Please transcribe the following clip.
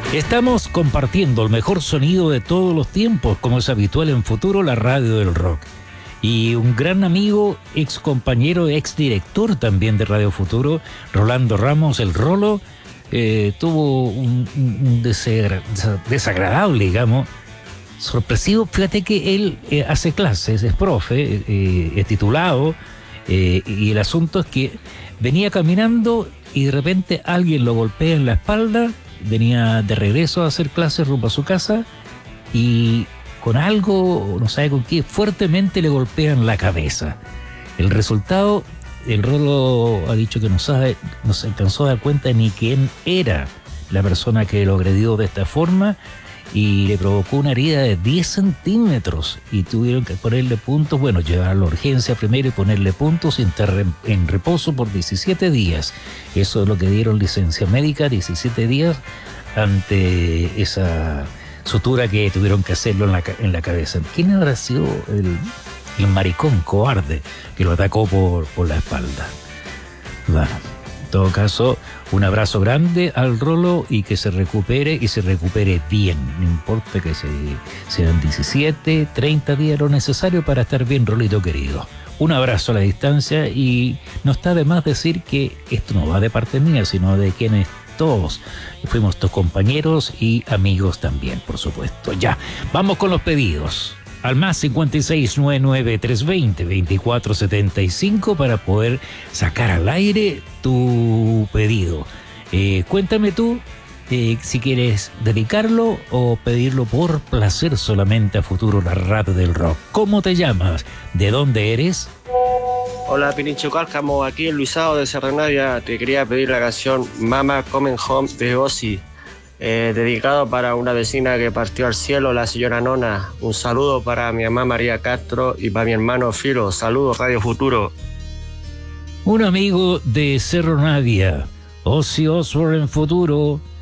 Estamos compartiendo el mejor sonido de todos los tiempos, como es habitual en Futuro, la radio del rock. Y un gran amigo, ex compañero, ex director también de Radio Futuro, Rolando Ramos, el Rolo, tuvo un desagradable, digamos, sorpresivo. Fíjate que él hace clases, es profe, es titulado, y el asunto es que venía caminando y de repente alguien lo golpea en la espalda. Venía de regreso a hacer clases rumbo a su casa y con algo, no sabe con qué, fuertemente le golpean la cabeza. El resultado, el Rolo ha dicho que no se alcanzó a dar cuenta ni quién era la persona que lo agredió de esta forma y le provocó una herida de 10 centímetros y tuvieron que ponerle puntos, bueno, llevarlo a la urgencia primero y ponerle puntos y estar en reposo por 17 días. Eso es lo que dieron licencia médica, 17 días ante esa sutura que tuvieron que hacerlo en la cabeza. ¿Quién habrá sido el maricón cobarde que lo atacó por la espalda? Bueno, en todo caso, un abrazo grande al Rolo y que se recupere y se recupere bien. No importa que sean 17, 30 días lo necesario para estar bien, Rolito querido. Un abrazo a la distancia y no está de más decir que esto no va de parte mía, sino de quienes todos fuimos tus compañeros y amigos también, por supuesto. Ya, vamos con los pedidos. Al más 56993202475 para poder sacar al aire tu pedido. Cuéntame tú si quieres dedicarlo o pedirlo por placer solamente a Futuro, la radio del rock. ¿Cómo te llamas? ¿De dónde eres? Hola Pirincho Cárcamo, aquí en Luisado de Serranavia. Te quería pedir la canción Mama Coming Home de Ozzy. Dedicado para una vecina que partió al cielo, la señora Nona. Un saludo para mi mamá María Castro y para mi hermano Filo. Saludos, Radio Futuro. Un amigo de Cerro Navia, Ozzy Osbourne en Futuro.